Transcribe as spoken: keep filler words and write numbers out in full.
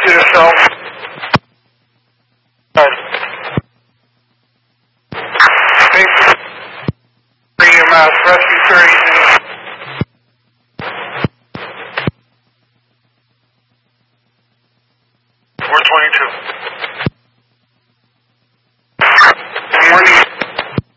to yourself. Base medium mass rescue thirty. four twenty-two.